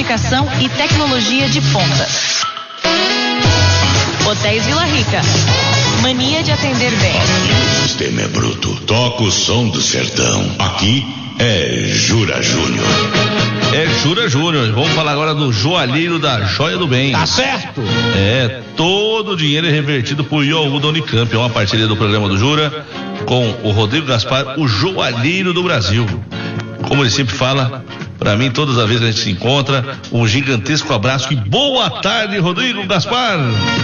sofisticação e tecnologia de ponta. Hotéis Vila Rica. Mania de atender bem. O sistema é bruto. Toca o som do sertão. Aqui é Jura Júnior. É Jura Júnior. Vamos falar agora do joalheiro da Joia do Bem. Tá certo? Todo o dinheiro é revertido por IOU da Unicamp. É uma parceria do programa do Jura com o Rodrigo Gaspar, o joalheiro do Brasil. Como ele sempre fala, para mim, todas as vezes que a gente se encontra, um gigantesco abraço e boa tarde, Rodrigo Gaspar.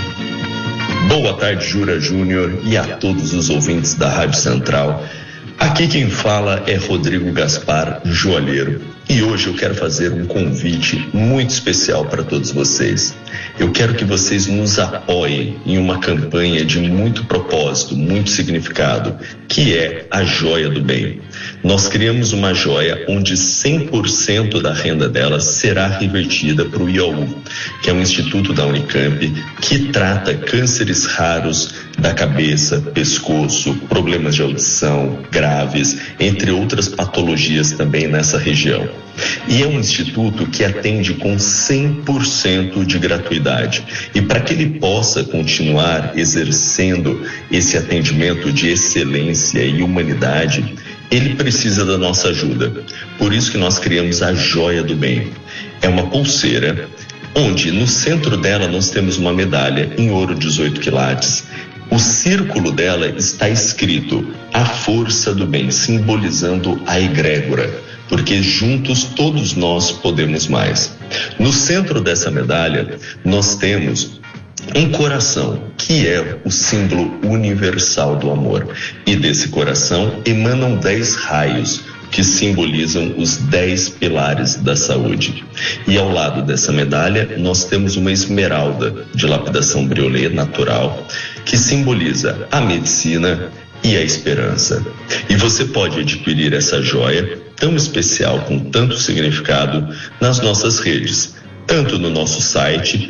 Boa tarde, Jura Júnior, e a todos os ouvintes da Rádio Central. Aqui quem fala é Rodrigo Gaspar, joalheiro. E hoje eu quero fazer um convite muito especial para todos vocês. Eu quero que vocês nos apoiem em uma campanha de muito propósito, muito significado, que é a Joia do Bem. Nós criamos uma joia onde 100% da renda dela será revertida para o IOU, que é um instituto da Unicamp que trata cânceres raros da cabeça, pescoço, problemas de audição graves, entre outras patologias também nessa região. E é um instituto que atende com 100% de gratuidade. E para que ele possa continuar exercendo esse atendimento de excelência e humanidade, ele precisa da nossa ajuda. Por isso que nós criamos a Joia do Bem. É uma pulseira onde no centro dela nós temos uma medalha em ouro 18 quilates. O círculo dela está escrito a força do bem, simbolizando a egrégora, porque juntos todos nós podemos mais. No centro dessa medalha nós temos um coração, que é o símbolo universal do amor. E desse coração emanam 10 raios, que simbolizam os 10 pilares da saúde. E ao lado dessa medalha, nós temos uma esmeralda de lapidação briolê natural, que simboliza a medicina e a esperança. E você pode adquirir essa joia tão especial, com tanto significado, nas nossas redes, tanto no nosso site,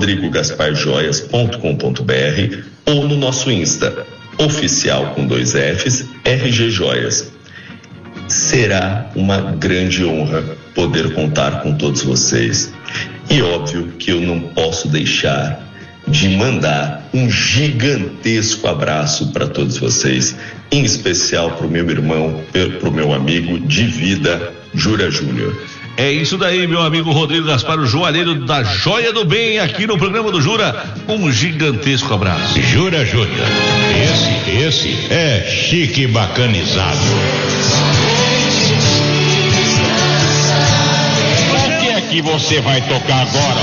rodrigogasparjoias.com.br, ou no nosso Insta, oficial com 2 Fs, RG Joias. Será uma grande honra poder contar com todos vocês. E óbvio que eu não posso deixar de mandar um gigantesco abraço para todos vocês, em especial para o meu irmão, para o meu amigo de vida, Jura Júnior. É isso daí, meu amigo Rodrigo Gaspar, o joalheiro da Joia do Bem, aqui no programa do Jura. Um gigantesco abraço. Jura Júnior. Esse é chique bacanizado. O que é que você vai tocar agora?